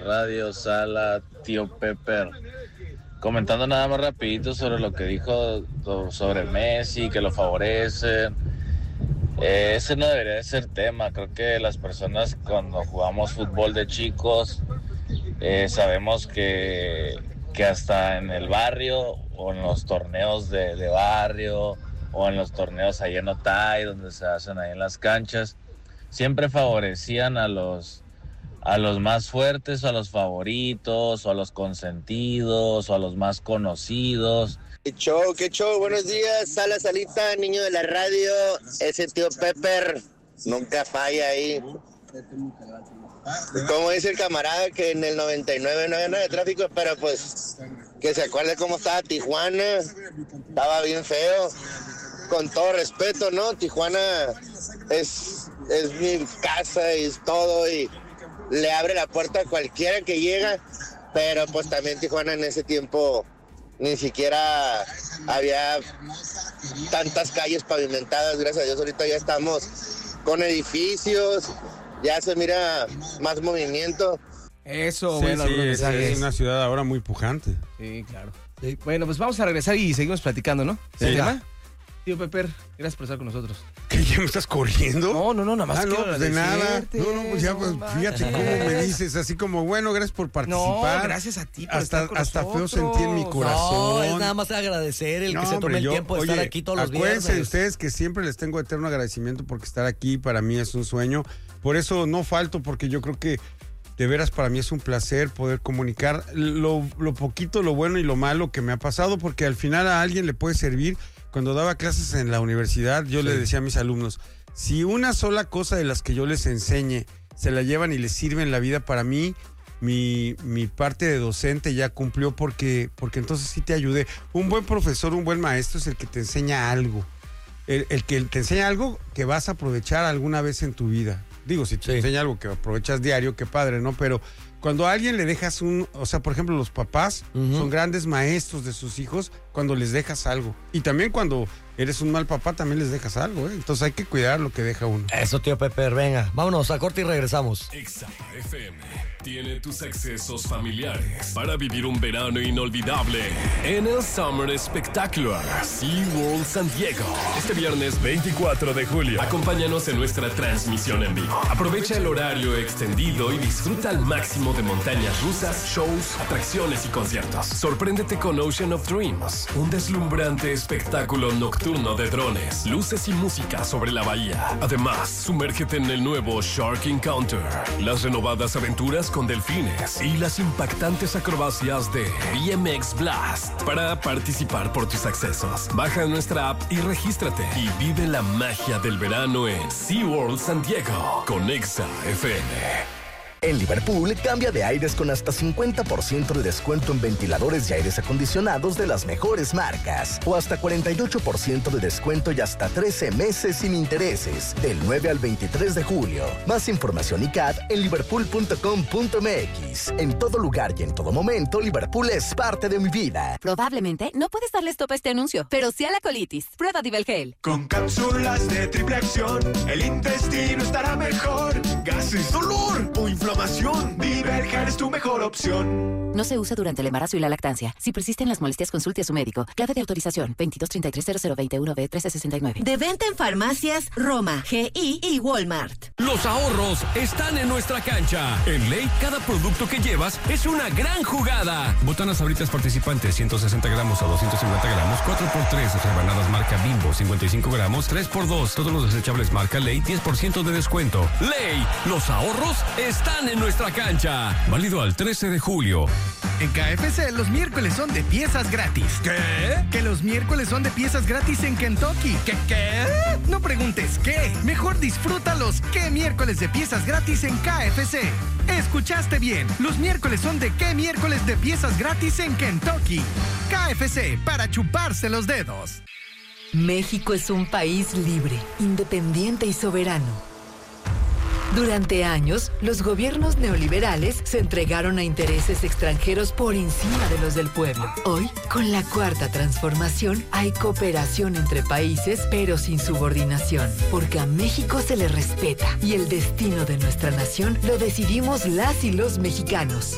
radio, Sala, tío Pepper. Comentando nada más rapidito sobre lo que dijo sobre Messi, que lo favorecen. Ese no debería de ser tema. Creo que las personas cuando jugamos fútbol de chicos sabemos que hasta en el barrio o en los torneos de barrio o en los torneos ahí en Otay, donde se hacen ahí en las canchas, siempre favorecían a los más fuertes, o a los favoritos, o a los consentidos, o a los más conocidos. Qué show, buenos días, Salita, niño de la radio, ese tío Pepper nunca falla ahí. Como dice el camarada que en el 99 no había nada de tráfico, pero pues que se acuerde cómo estaba Tijuana, estaba bien feo, con todo respeto, ¿no? Tijuana es mi casa y es todo y le abre la puerta a cualquiera que llega, pero pues también Tijuana en ese tiempo ni siquiera había tantas calles pavimentadas, gracias a Dios ahorita ya estamos con edificios, ya se mira más movimiento. Eso, Sí, bueno, sí, algunos mensajes. es una ciudad ahora muy pujante. Sí, claro. Bueno, pues vamos a regresar y seguimos platicando, ¿no? Sí. ¿Tema? Tío Pepper, gracias por estar con nosotros. ¿Qué, ya me estás corriendo? No, nada más no, quiero pues de nada. agradecerte. No, pues ya, pues, fíjate cómo me dices, así como, bueno, gracias por participar. No, gracias a ti por hasta, estar con hasta feo nosotros. sentí en mi corazón. No, es nada más agradecer el que se tome el tiempo de estar aquí todos los viernes. Acuérdense de ustedes que siempre les tengo eterno agradecimiento porque estar aquí para mí es un sueño. Por eso no falto, porque yo creo que de veras para mí es un placer poder comunicar lo poquito, lo bueno y lo malo que me ha pasado, porque al final a alguien le puede servir. Cuando daba clases en la universidad, yo le decía a mis alumnos, si una sola cosa de las que yo les enseñe se la llevan y les sirve en la vida, para mí, mi parte de docente ya cumplió porque entonces sí te ayudé. Un buen profesor, un buen maestro es el que te enseña algo. El que te enseña algo que vas a aprovechar alguna vez en tu vida. Digo, si te enseña algo que aprovechas diario, qué padre, ¿no? Pero cuando a alguien le dejas o sea, por ejemplo, los papás son grandes maestros de sus hijos cuando les dejas algo. Y también cuando eres un mal papá, también les dejas algo, ¿eh? Entonces hay que cuidar lo que deja uno. Eso, tío Pepper, venga, vámonos a corte y regresamos. Exa FM tiene tus accesos familiares para vivir un verano inolvidable en el Summer Spectacular SeaWorld San Diego. Este viernes 24 de julio, acompáñanos en nuestra transmisión en vivo. Aprovecha el horario extendido y disfruta al máximo de montañas rusas, shows, atracciones y conciertos. Sorpréndete con Ocean of Dreams, un deslumbrante espectáculo nocturno de drones, luces y música sobre la bahía. Además, sumérgete en el nuevo Shark Encounter, las renovadas aventuras con delfines y las impactantes acrobacias de BMX Blast. Para participar por tus accesos, baja nuestra app y regístrate y vive la magia del verano en SeaWorld San Diego con Exa FM. En Liverpool, cambia de aires con hasta 50% de descuento en ventiladores y aires acondicionados de las mejores marcas. O hasta 48% de descuento y hasta 13 meses sin intereses. Del 9 al 23 de julio. Más información y CAT en liverpool.com.mx. En todo lugar y en todo momento, Liverpool es parte de mi vida. Probablemente no puedes darle stop a este anuncio, pero sí a la colitis. Prueba Divelgel. Con cápsulas de triple acción, el intestino estará mejor. Gases, dolor o inflamación. Divelgel es tu mejor opción. No se usa durante el embarazo y la lactancia. Si persisten las molestias, consulte a su médico. Clave de autorización 22330021B1369. De venta en farmacias Roma, GI y Walmart. Los ahorros están en nuestra cancha. En Ley, cada producto que llevas es una gran jugada. Botanas Sabritas participantes, 160 gramos a 250 gramos, 4x3. Rebanadas marca Bimbo, 55 gramos, 3x2. Todos los desechables marca Ley, 10% de descuento. Ley, los ahorros están en nuestra cancha. Válido al 13 de julio. En KFC los miércoles son de piezas gratis. ¿Qué? Que los miércoles son de piezas gratis en Kentucky. ¿Qué? No preguntes qué. Mejor disfruta los qué miércoles de piezas gratis en KFC. Escuchaste bien. Los miércoles son de qué miércoles de piezas gratis en Kentucky. KFC, para chuparse los dedos. México es un país libre, independiente y soberano. Durante años, los gobiernos neoliberales se entregaron a intereses extranjeros por encima de los del pueblo. Hoy, con la Cuarta Transformación, hay cooperación entre países, pero sin subordinación, porque a México se le respeta y el destino de nuestra nación lo decidimos las y los mexicanos.